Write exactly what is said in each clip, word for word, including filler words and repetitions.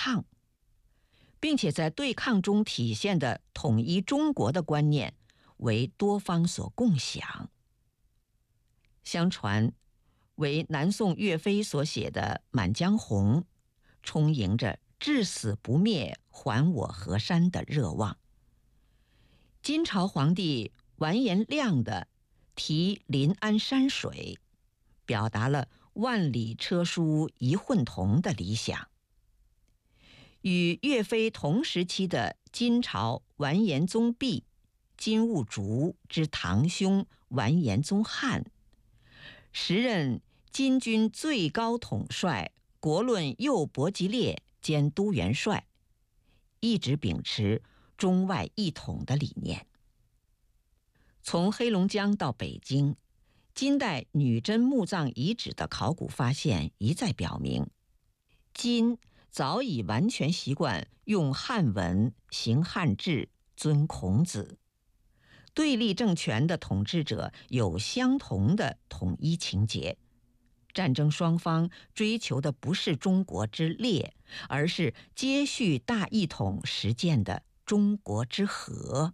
抗，并且在对抗中体现的统一中国的观念为多方所共享。相传，为南宋岳飞所写的《满江红》，充盈着至死不灭、还我河山的热望。金朝皇帝完颜亮的题临安山水，表达了万里车书一混同的理想。与岳飞同时期的金朝完颜宗弼、金兀术之堂兄完颜宗翰，时任金军最高统帅、国论右伯吉列兼都元帅，一直秉持中外一统的理念。从黑龙江到北京，金代女真墓葬遗址的考古发现一再表明，金早已完全习惯用汉文行汉制，尊孔子。对立政权的统治者有相同的统一情结，战争双方追求的不是中国之列，而是接续大一统实践的中国之和。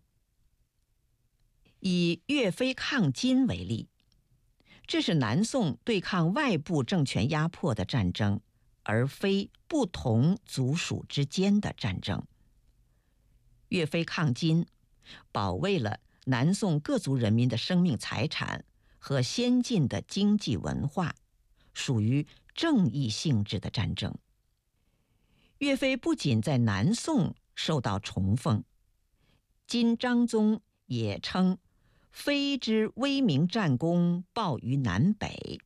以岳飞抗金为例，这是南宋对抗外部政权压迫的战争，而非不同族属之间的战争。岳飞抗金，保卫了南宋各族人民的生命财产和先进的经济文化，属于正义性质的战争。岳飞不仅在南宋受到崇奉，金章宗也称飞之威名战功报于南北。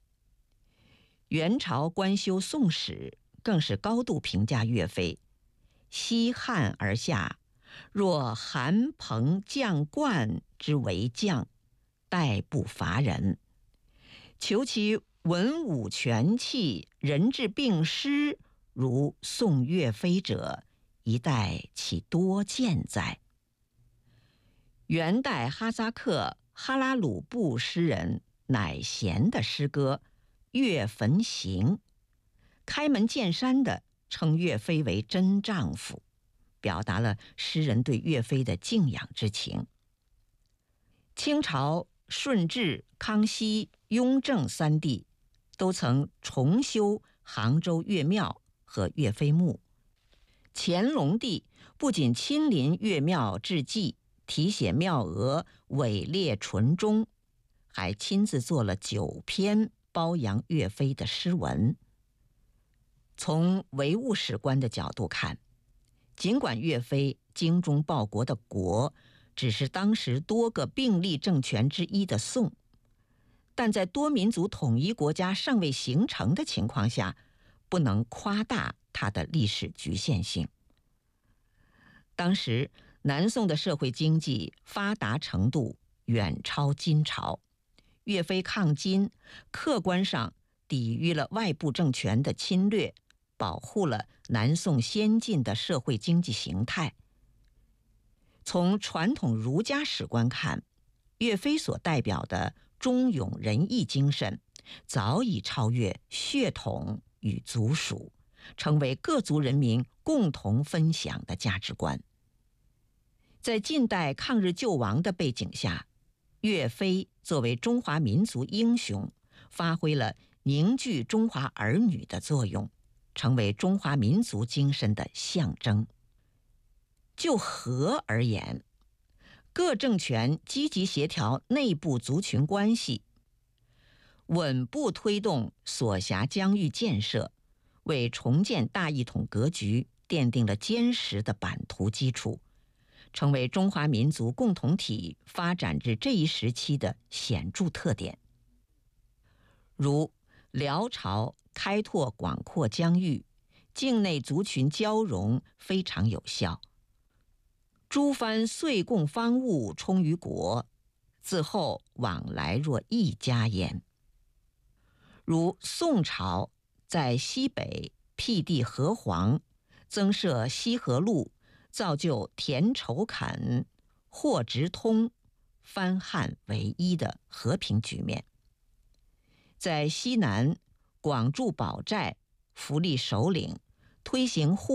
元朝官修《宋史》更是高度评价岳飞：西汉而下，若韩彭将冠之为将，殆不乏人。求其文武全气，人治并施，如宋岳飞者，一代岂多见哉？元代哈萨克哈拉鲁布诗人乃贤的诗歌《岳坟行》，开门见山地称岳飞为真丈夫，表达了诗人对岳飞的敬仰之情。清朝顺治、康熙、雍正三帝都曾重修杭州岳庙和岳飞墓。乾隆帝不仅亲临岳庙致祭，题写庙额伟烈纯忠，还亲自做了九篇褒扬岳飞的诗文。从唯物史观的角度看，尽管岳飞精忠报国的国只是当时多个并立政权之一的宋，但在多民族统一国家尚未形成的情况下，不能夸大它的历史局限性。当时南宋的社会经济发达程度远超金朝，岳飞抗金，客观上抵御了外部政权的侵略，保护了南宋先进的社会经济形态。从传统儒家史观看，岳飞所代表的忠勇仁义精神，早已超越血统与族属，成为各族人民共同分享的价值观。在近代抗日救亡的背景下，岳飞作为中华民族英雄，发挥了凝聚中华儿女的作用，成为中华民族精神的象征。就和而言，各政权积极协调内部族群关系，稳步推动所辖疆域建设，为重建大一统格局奠定了坚实的版图基础，成为中华民族共同体发展至这一时期的显著特点。如辽朝开拓广阔疆域，境内族群交融非常有效。诸藩岁贡方物充于国，自后往来若一家焉。如宋朝在西北辟地河湟，增设西河路，造就田畴坎、货直通、藩汉为一的和平局面。在西南广筑堡寨，扶立首领，推行户